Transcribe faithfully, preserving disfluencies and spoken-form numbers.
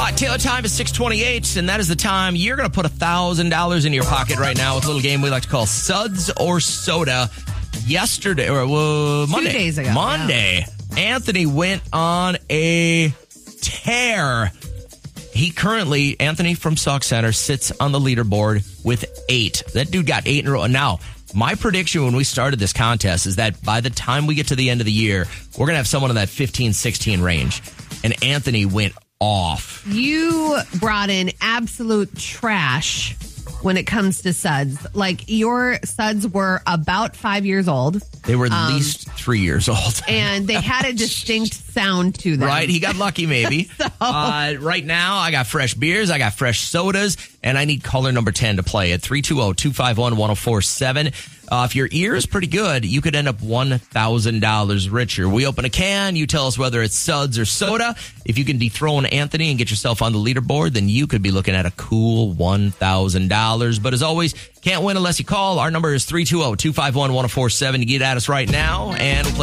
right, Taylor time is six twenty-eight, and that is the time you're going to put one thousand dollars in your pocket right now with a little game we like to call Suds or Soda. Yesterday, or uh, Monday. Two days ago. Monday, yeah. Anthony went on a tear. He currently, Anthony from Sauk Center, sits on the leaderboard with eight. That dude got eight in a row. Now, my prediction when we started this contest is that by the time we get to the end of the year, we're going to have someone in that fifteen, sixteen range. And Anthony went off. You brought in absolute trash when it comes to suds. Like, your suds were about five years old. They were at um, least three years old. And they had a distinct sound to them. Right? He got lucky, maybe. so. uh, right now, I got fresh beers, I got fresh sodas, and I need caller number ten to play at three two zero, two five one, one zero four seven. Uh, if your ear is pretty good, you could end up one thousand dollars richer. We open a can. You tell us whether it's suds or soda. If you can dethrone Anthony and get yourself on the leaderboard, then you could be looking at a cool one thousand dollars. But as always, can't win unless you call. Our number is three two zero, two five one, one zero four seven. You get at us right now, and we'll play